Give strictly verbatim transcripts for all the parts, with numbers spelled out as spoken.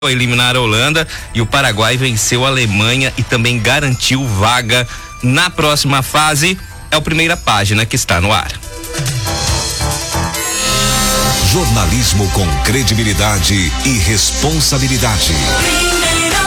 eliminar a Holanda e o Paraguai venceu a Alemanha e também garantiu vaga na próxima fase. É a primeira página que está no ar. Jornalismo com credibilidade e responsabilidade. Primeira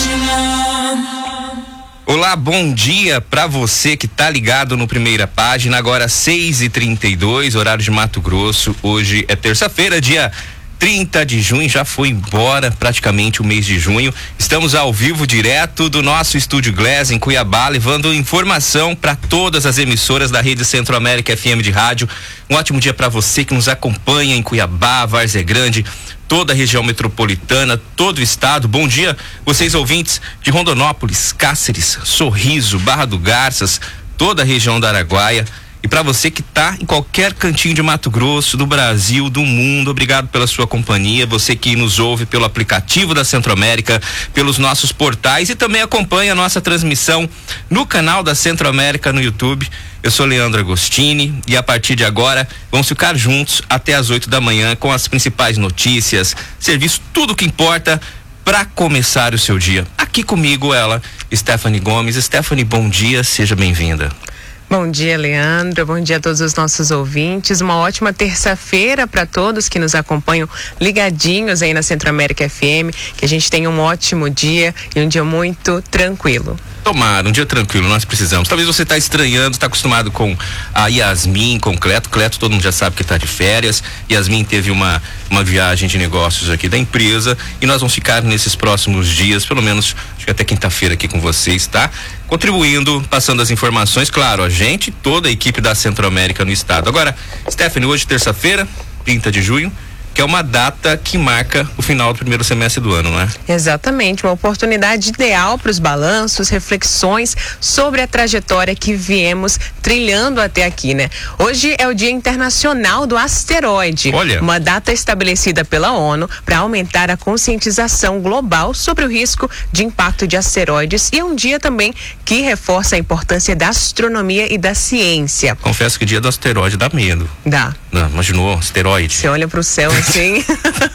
página. Olá, bom dia para você que tá ligado no Primeira Página. Agora seis e trinta e dois, horário de Mato Grosso. Hoje é terça-feira, dia trinta de junho, já foi embora praticamente o mês de junho. Estamos ao vivo direto do nosso Estúdio Glass em Cuiabá, levando informação para todas as emissoras da Rede Centro-América F M de rádio. Um ótimo dia para você que nos acompanha em Cuiabá, Várzea Grande, toda a região metropolitana, todo o estado. Bom dia, vocês ouvintes de Rondonópolis, Cáceres, Sorriso, Barra do Garças, toda a região da Araguaia. E para você que tá em qualquer cantinho de Mato Grosso, do Brasil, do mundo, obrigado pela sua companhia. Você que nos ouve pelo aplicativo da Centro-América, pelos nossos portais e também acompanha a nossa transmissão no canal da Centro-América no YouTube. Eu sou Leandro Agostini e a partir de agora vamos ficar juntos até as oito da manhã com as principais notícias, serviço, tudo que importa para começar o seu dia. Aqui comigo ela, Stephanie Gomes. Stephanie, bom dia, seja bem-vinda. Bom dia, Leandro. Bom dia a todos os nossos ouvintes. Uma ótima terça-feira para todos que nos acompanham ligadinhos aí na Centro-América F M. Que a gente tenha um ótimo dia e um dia muito tranquilo. Tomara, um dia tranquilo, nós precisamos. Talvez você está estranhando, está acostumado com a Yasmin, com o Cleto. Cleto, todo mundo já sabe que está de férias. Yasmin teve uma, uma viagem de negócios aqui da empresa e nós vamos ficar nesses próximos dias, pelo menos, acho que até quinta-feira aqui com vocês, tá? Contribuindo, passando as informações, claro, a gente, toda a equipe da Centro-América no estado. Agora, Stephanie, hoje terça-feira, trinta de junho, que é uma data que marca o final do primeiro semestre do ano, não é? Exatamente, uma oportunidade ideal para os balanços, reflexões sobre a trajetória que viemos trilhando até aqui, né? Hoje é o Dia Internacional do Asteroide. Olha. Uma data estabelecida pela ONU para aumentar a conscientização global sobre o risco de impacto de asteroides e é um dia também que reforça a importância da astronomia e da ciência. Confesso que o dia do asteroide dá medo. Dá. Não, imaginou, asteroide. Você olha para o céu assim.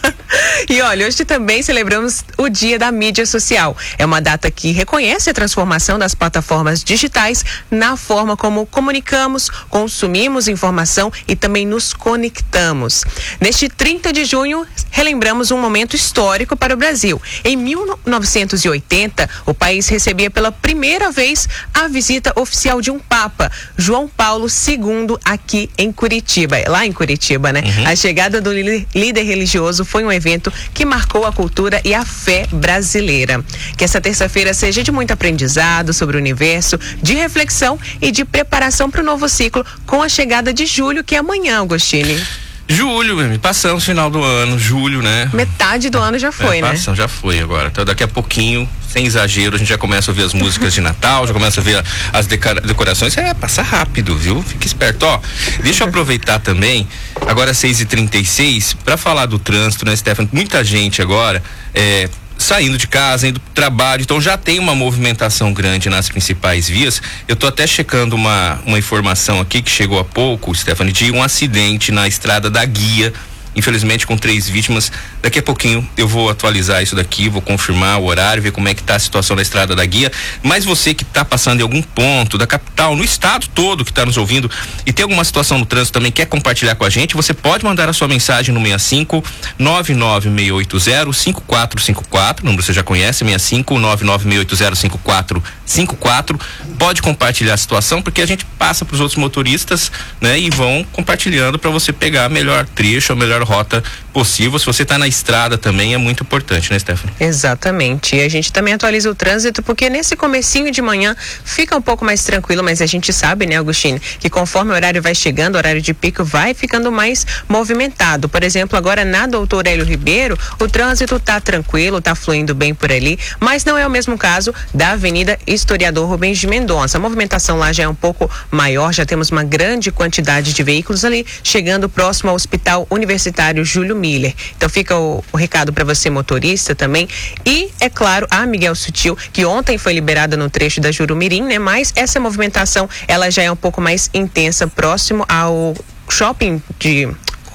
E olha, hoje também celebramos o Dia da Mídia Social. É uma data que reconhece a transformação das plataformas digitais na forma como comunicamos, consumimos informação e também nos conectamos. Neste trinta de junho, relembramos um momento histórico para o Brasil. Em mil novecentos e oitenta, o país recebia pela primeira vez a visita oficial de um Papa, João Paulo segundo, aqui em Curitiba. Lá em Curitiba, né? Uhum. A chegada do líder religioso foi um evento que marcou a cultura e a fé brasileira. Que essa terça-feira seja de muito aprendizado sobre o universo, de reflexão e de preparação para o novo ciclo com a chegada de julho, que é amanhã, Agostini. Julho, passamos o final do ano, julho, né? Metade do ano já foi, é, né? Passamos, já foi agora. Então daqui a pouquinho, sem exagero, a gente já começa a ouvir as músicas de Natal, já começa a ver as decorações. É, passa rápido, viu? Fica esperto. Ó, deixa eu aproveitar também, agora seis e trinta e seis, para falar do trânsito, né, Stephanie? Muita gente agora, é... saindo de casa, indo pro trabalho, então já tem uma movimentação grande nas principais vias. Eu tô até checando uma, uma informação aqui que chegou há pouco, Stephanie, de um acidente na estrada da Guia, infelizmente com três vítimas. Daqui a pouquinho eu vou atualizar isso daqui, vou confirmar o horário, ver como é que tá a situação da estrada da Guia. Mas você que tá passando em algum ponto da capital, no estado todo que tá nos ouvindo e tem alguma situação no trânsito também, quer compartilhar com a gente, você pode mandar a sua mensagem no seis cinco nove nove seis oito zero cinco quatro cinco quatro, o número você já conhece, seis cinco nove nove seis oito zero cinco quatro cinco quatro. Pode compartilhar a situação porque a gente passa para os outros motoristas, né, e vão compartilhando para você pegar a melhor trecho, a melhor rota possível. Se você está na estrada também é muito importante, né, Stephanie? Exatamente. E a gente também atualiza o trânsito porque nesse comecinho de manhã fica um pouco mais tranquilo, mas a gente sabe, né, Agostinho, que conforme o horário vai chegando, o horário de pico vai ficando mais movimentado. Por exemplo, agora na Doutor Hélio Ribeiro, o trânsito tá tranquilo, tá fluindo bem por ali, mas não é o mesmo caso da Avenida Historiador Rubens de Mendonça. A movimentação lá já é um pouco maior, já temos uma grande quantidade de veículos ali, chegando próximo ao Hospital Universitário Júlio Miller. Então fica o, o recado para você, motorista, também. E, é claro, a Miguel Sutil, que ontem foi liberada no trecho da Jurumirim, né? Mas essa movimentação, ela já é um pouco mais intensa, próximo ao shopping de...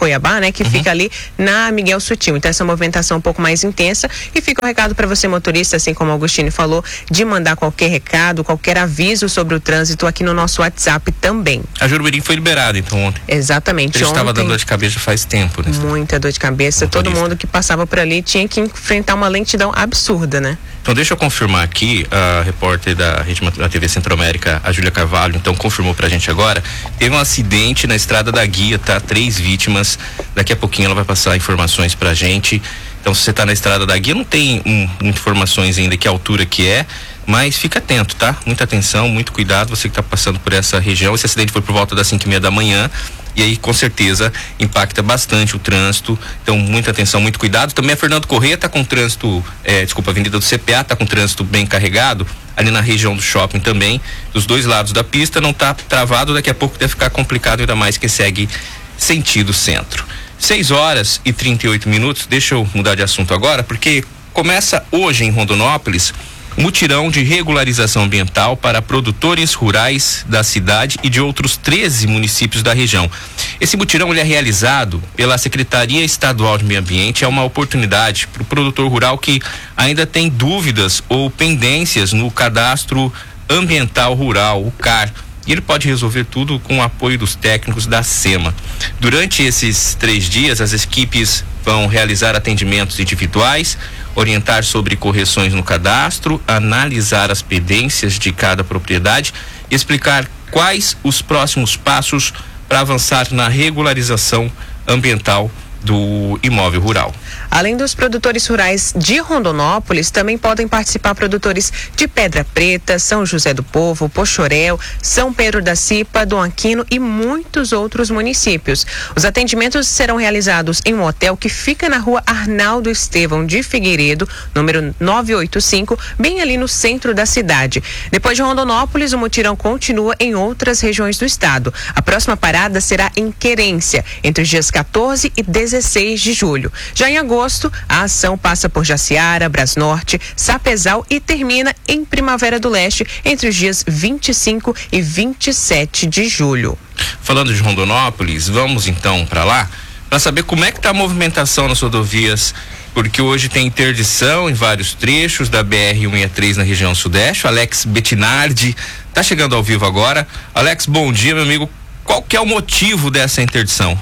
Cuiabá, né? Que uhum. fica ali na Miguel Sutil. Então essa movimentação é um pouco mais intensa e fica o recado para você motorista, assim como o Agostinho falou, de mandar qualquer recado, qualquer aviso sobre o trânsito aqui no nosso WhatsApp também. A Jurubirim foi liberada então ontem. Exatamente. Ele estava dando dor de cabeça faz tempo, né? Muita dor de cabeça. Motorista. Todo mundo que passava por ali tinha que enfrentar uma lentidão absurda, né? Então deixa eu confirmar aqui, a repórter da Rede da T V Centro-América, a Júlia Carvalho, então confirmou pra gente agora, teve um acidente na estrada da Guia, tá? Três vítimas, daqui a pouquinho ela vai passar informações pra gente. Então se você tá na estrada da Guia, não tem um, informações ainda que altura que é, mas fica atento, tá? Muita atenção, muito cuidado, você que tá passando por essa região. Esse acidente foi por volta das cinco e meia da manhã. E aí, com certeza, impacta bastante o trânsito. Então, muita atenção, muito cuidado. Também a Fernando Corrêa está com trânsito, é, desculpa, a Avenida do C P A está com trânsito bem carregado. Ali na região do shopping também. Dos dois lados da pista não está travado. Daqui a pouco deve ficar complicado, ainda mais quem segue sentido centro. seis horas e trinta e oito minutos. Deixa eu mudar de assunto agora, porque começa hoje em Rondonópolis mutirão de regularização ambiental para produtores rurais da cidade e de outros treze municípios da região. Esse mutirão ele é realizado pela Secretaria Estadual de Meio Ambiente. É uma oportunidade para o produtor rural que ainda tem dúvidas ou pendências no cadastro ambiental rural, o C A R. E ele pode resolver tudo com o apoio dos técnicos da SEMA. Durante esses três dias, as equipes vão realizar atendimentos individuais, orientar sobre correções no cadastro, analisar as pendências de cada propriedade e explicar quais os próximos passos para avançar na regularização ambiental do imóvel rural. Além dos produtores rurais de Rondonópolis, também podem participar produtores de Pedra Preta, São José do Povo, Poxorel, São Pedro da Cipa, Dom Aquino e muitos outros municípios. Os atendimentos serão realizados em um hotel que fica na rua Arnaldo Estevão de Figueiredo, número novecentos e oitenta e cinco, bem ali no centro da cidade. Depois de Rondonópolis, o mutirão continua em outras regiões do estado. A próxima parada será em Querência, entre os dias quatorze e dezesseis de julho. Já em agosto, a ação passa por Jaciara, Brasnorte, Sapezal e termina em Primavera do Leste entre os dias vinte e cinco e vinte e sete de julho. Falando de Rondonópolis, vamos então para lá para saber como é que está a movimentação nas rodovias, porque hoje tem interdição em vários trechos da B R cento e sessenta e três na região sudeste. O Alex Bettinardi está chegando ao vivo agora. Alex, bom dia, meu amigo. Qual que é o motivo dessa interdição?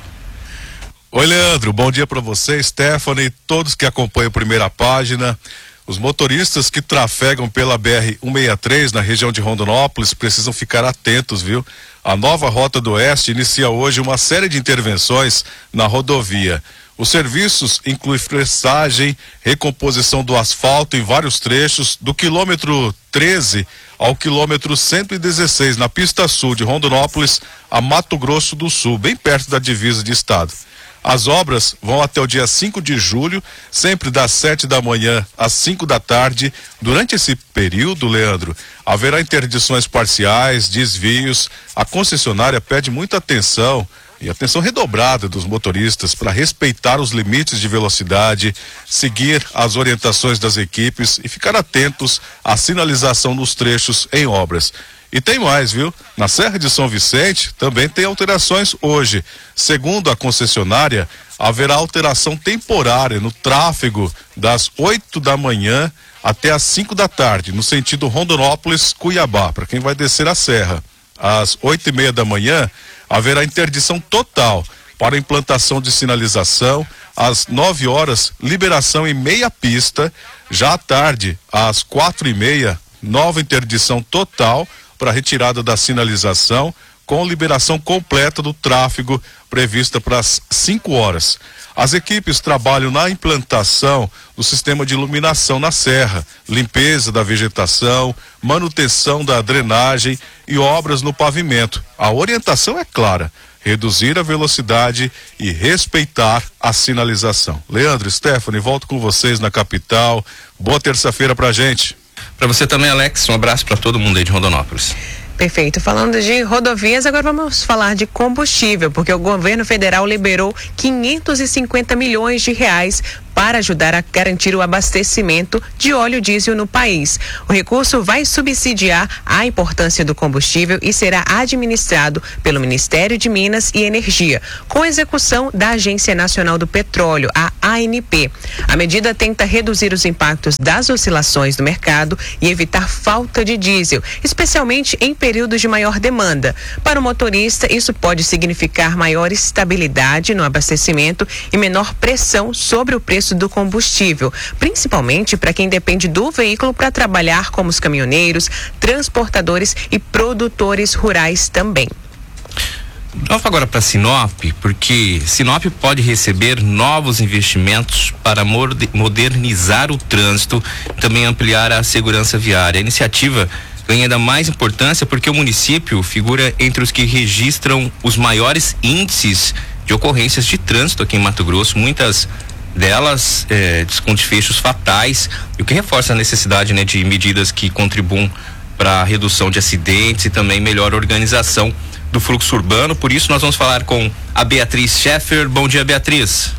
Oi, Leandro, bom dia para você, Stephanie, e todos que acompanham a Primeira Página. Os motoristas que trafegam pela B R cento e sessenta e três na região de Rondonópolis precisam ficar atentos, viu? A nova Rota do Oeste inicia hoje uma série de intervenções na rodovia. Os serviços incluem frestagem, recomposição do asfalto em vários trechos, do quilômetro treze ao quilômetro cento e dezesseis, na pista sul de Rondonópolis a Mato Grosso do Sul, bem perto da divisa de estado. As obras vão até o dia cinco de julho, sempre das sete da manhã às cinco da tarde. Durante esse período, Leandro, haverá interdições parciais, desvios. A concessionária pede muita atenção e atenção redobrada dos motoristas para respeitar os limites de velocidade, seguir as orientações das equipes e ficar atentos à sinalização nos trechos em obras. E tem mais, viu? Na Serra de São Vicente também tem alterações hoje. Segundo a concessionária, haverá alteração temporária no tráfego das oito da manhã até às cinco da tarde, no sentido Rondonópolis-Cuiabá, para quem vai descer a serra. Às oito e meia da manhã, haverá interdição total para implantação de sinalização. Às nove horas, liberação em meia pista. Já à tarde, às quatro e meia, nova interdição total para retirada da sinalização, com liberação completa do tráfego prevista para as cinco horas. As equipes trabalham na implantação do sistema de iluminação na serra, limpeza da vegetação, manutenção da drenagem e obras no pavimento. A orientação é clara: reduzir a velocidade e respeitar a sinalização. Leandro, Stephanie, volto com vocês na capital. Boa terça-feira pra gente. Para você também, Alex, um abraço para todo mundo aí de Rondonópolis. Perfeito. Falando de rodovias, agora vamos falar de combustível, porque o governo federal liberou quinhentos e cinquenta milhões de reais para ajudar a garantir o abastecimento de óleo diesel no país. O recurso vai subsidiar a importância do combustível e será administrado pelo Ministério de Minas e Energia, com execução da Agência Nacional do Petróleo, a A N P. A medida tenta reduzir os impactos das oscilações do mercado e evitar falta de diesel, especialmente em períodos de maior demanda. Para o motorista, isso pode significar maior estabilidade no abastecimento e menor pressão sobre o preço do combustível, principalmente para quem depende do veículo para trabalhar, como os caminhoneiros, transportadores e produtores rurais também. Vamos agora para Sinop, porque Sinop pode receber novos investimentos para modernizar o trânsito e também ampliar a segurança viária. A iniciativa ganha ainda mais importância porque o município figura entre os que registram os maiores índices de ocorrências de trânsito aqui em Mato Grosso, muitas delas é, com desfechos fatais, o que reforça a necessidade, né, de medidas que contribuam para a redução de acidentes e também melhor organização do fluxo urbano. Por isso nós vamos falar com a Beatriz Scheffer. Bom dia, Beatriz.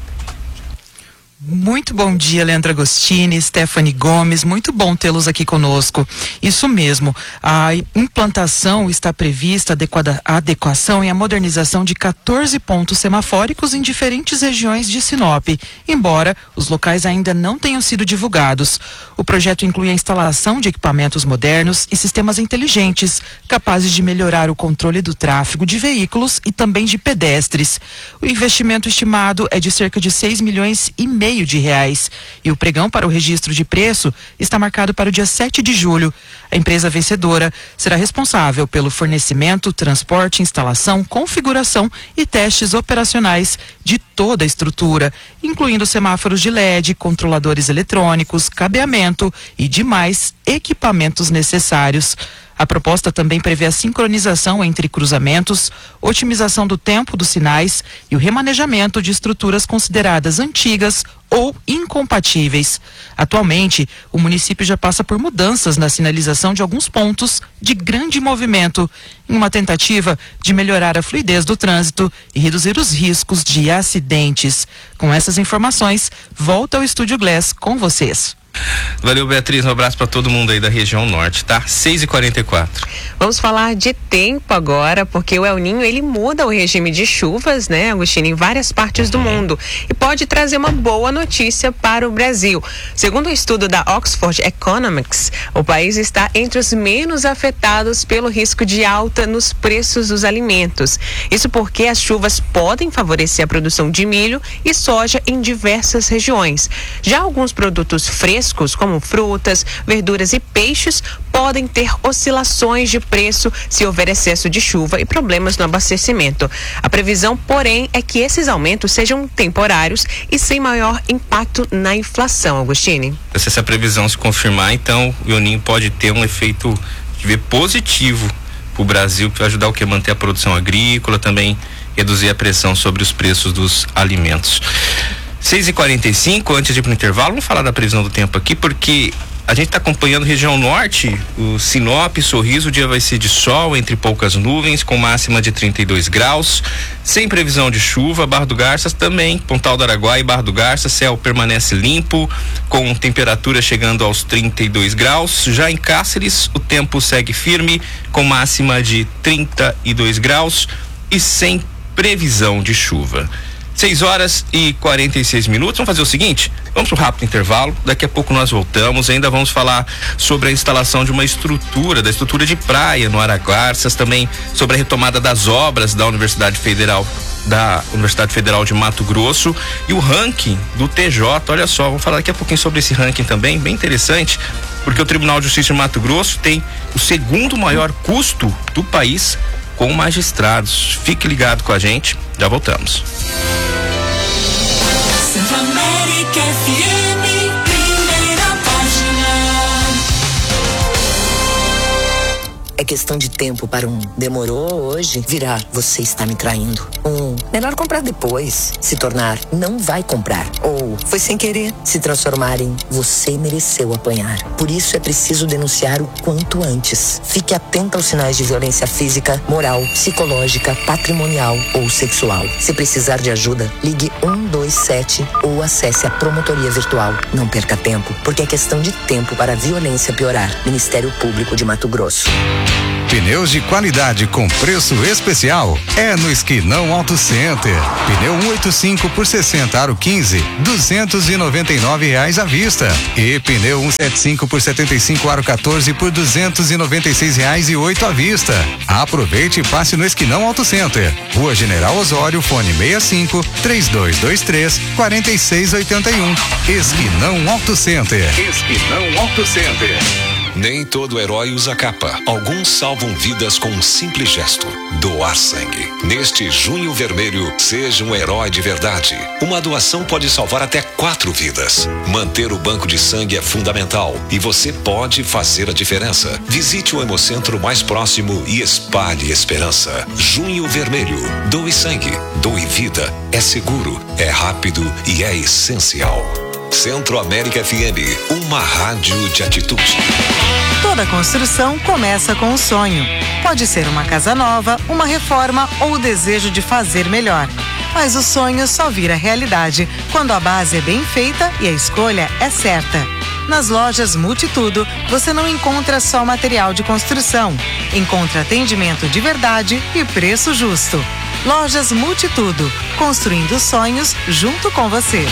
Muito bom dia, Leandro Agostini, Stephanie Gomes, muito bom tê-los aqui conosco. Isso mesmo, a implantação está prevista, adequada, a adequação e a modernização de quatorze pontos semafóricos em diferentes regiões de Sinop, embora os locais ainda não tenham sido divulgados. O projeto inclui a instalação de equipamentos modernos e sistemas inteligentes, capazes de melhorar o controle do tráfego de veículos e também de pedestres. O investimento estimado é de cerca de seis milhões e meio de reais e o pregão para o registro de preço está marcado para o dia sete de julho. A empresa vencedora será responsável pelo fornecimento, transporte, instalação, configuração e testes operacionais de toda a estrutura, incluindo semáforos de L E D, controladores eletrônicos, cabeamento e demais equipamentos necessários. A proposta também prevê a sincronização entre cruzamentos, otimização do tempo dos sinais e o remanejamento de estruturas consideradas antigas ou incompatíveis. Atualmente, o município já passa por mudanças na sinalização de alguns pontos de grande movimento, em uma tentativa de melhorar a fluidez do trânsito e reduzir os riscos de acidentes. Com essas informações, volta ao Estúdio Glass com vocês. Valeu, Beatriz, um abraço para todo mundo aí da região norte, tá? seis e quarenta e quatro. Vamos falar de tempo agora, porque o El Niño, ele muda o regime de chuvas, né, Agostinho, em várias partes do mundo e pode trazer uma boa notícia para o Brasil. Segundo um estudo da Oxford Economics, o país está entre os menos afetados pelo risco de alta nos preços dos alimentos. Isso porque as chuvas podem favorecer a produção de milho e soja em diversas regiões. Já alguns produtos frescos, como frutas, verduras e peixes, podem ter oscilações de preço se houver excesso de chuva e problemas no abastecimento. A previsão, porém, é que esses aumentos sejam temporários e sem maior impacto na inflação, Agostini. Se essa previsão se confirmar, então o El Niño pode ter um efeito de ver positivo para o Brasil, que vai ajudar o que? Manter a produção agrícola, também reduzir a pressão sobre os preços dos alimentos. seis e quarenta e cinco, antes de ir para o intervalo, vamos falar da previsão do tempo aqui, porque a gente está acompanhando região norte, o Sinop, Sorriso, o dia vai ser de sol, entre poucas nuvens, com máxima de trinta e dois graus, sem previsão de chuva. Barra do Garças também, Pontal do Araguaia e Barra do Garças, céu permanece limpo, com temperatura chegando aos trinta e dois graus. Já em Cáceres, o tempo segue firme, com máxima de trinta e dois graus e sem previsão de chuva. seis horas e quarenta e seis minutos. Vamos fazer o seguinte, vamos para um rápido intervalo, daqui a pouco nós voltamos. Ainda vamos falar sobre a instalação de uma estrutura, da estrutura de praia no Araguaças, também sobre a retomada das obras da Universidade Federal da Universidade Federal de Mato Grosso e o ranking do T J. Olha só, vamos falar daqui a pouquinho sobre esse ranking também, bem interessante, porque o Tribunal de Justiça de Mato Grosso tem o segundo maior custo do país com magistrados. Fique ligado com a gente, já voltamos. América F M, primeira página. É questão de tempo para um demorou hoje virar você está me traindo. Um melhor comprar depois, se tornar não vai comprar. Ou foi sem querer se transformar em você mereceu apanhar. Por isso é preciso denunciar o quanto antes. Fique atento aos sinais de violência física, moral, psicológica, patrimonial ou sexual. Se precisar de ajuda, ligue um dois sete ou acesse a promotoria virtual. Não perca tempo, porque é questão de tempo para a violência piorar. Ministério Público de Mato Grosso. Pneus de qualidade com preço especial é no Esquinão Auto Center. Pneu cento e oitenta e cinco por sessenta aro quinze, duzentos e noventa e nove reais à vista. E pneu cento e setenta e cinco por setenta e cinco aro quatorze por duzentos e noventa e seis reais e oito à vista. Aproveite e passe no Esquinão Auto Center. Rua General Osório, fone sessenta e cinco, três dois dois três, quatro seis oito um. Esquinão Auto Center. Esquinão Auto Center. Nem todo herói usa capa. Alguns salvam vidas com um simples gesto: doar sangue. Neste Junho Vermelho, seja um herói de verdade. Uma doação pode salvar até quatro vidas. Manter o banco de sangue é fundamental e você pode fazer a diferença. Visite o Hemocentro mais próximo e espalhe esperança. Junho Vermelho. Doe sangue, doe vida. É seguro, é rápido e é essencial. Centro América F M, uma rádio de atitude. Toda construção começa com um sonho. Pode ser uma casa nova, uma reforma ou o desejo de fazer melhor. Mas o sonho só vira realidade quando a base é bem feita e a escolha é certa. Nas lojas Multitudo, você não encontra só material de construção. Encontra atendimento de verdade e preço justo. Lojas Multitudo, construindo sonhos junto com você.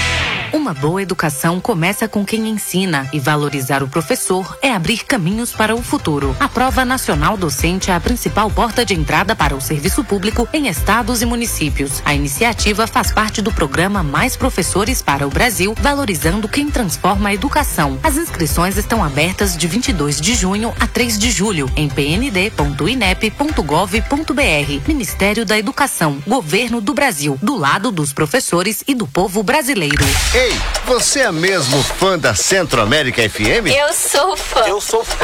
Uma boa educação começa com quem ensina, e valorizar o professor é abrir caminhos para o futuro. A Prova Nacional Docente é a principal porta de entrada para o serviço público em estados e municípios. A iniciativa faz parte do programa Mais Professores para o Brasil, valorizando quem transforma a educação. As inscrições estão abertas de vinte e dois de junho a três de julho em p n d ponto i n e p ponto gov ponto b r. Ministério da Educação, Governo do Brasil, do lado dos professores e do povo brasileiro. Ei, você é mesmo fã da Centro América F M? Eu sou fã. Eu sou fã.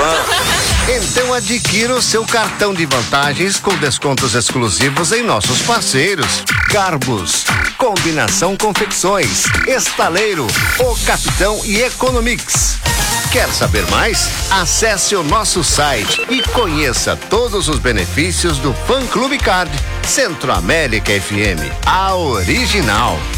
Então adquira o seu cartão de vantagens com descontos exclusivos em nossos parceiros: Carbos, Combinação Confecções, Estaleiro, O Capitão e Economix. Quer saber mais? Acesse o nosso site e conheça todos os benefícios do Fã Clube Card. Centro América F M, a original.